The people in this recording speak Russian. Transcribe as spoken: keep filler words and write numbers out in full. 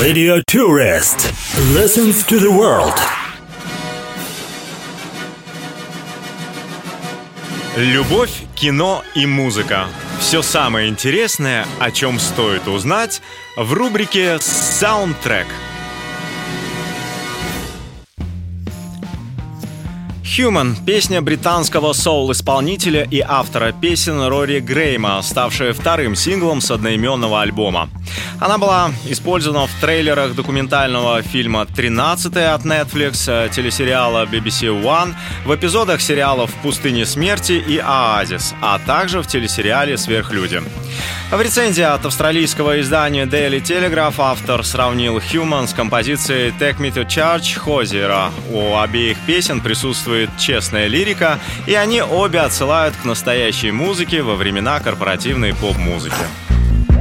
Radio Tourist listens to the world. Любовь, кино и музыка. Все самое интересное, о чем стоит узнать, в рубрике «Саундтрек». «Human» — песня британского соул-исполнителя и автора песен Рори Грейма, ставшая вторым синглом с одноименного альбома. Она была использована в трейлерах документального фильма «тринадцатый» от Netflix, телесериала би би си One, в эпизодах сериалов «В пустыне смерти» и «Оазис», а также в телесериале «Сверхлюди». В рецензии от австралийского издания Daily Telegraph автор сравнил «Human» с композицией «Take Me to Church» Хозера. У обеих песен присутствует честная лирика, и они обе отсылают к настоящей музыке во времена корпоративной поп-музыки.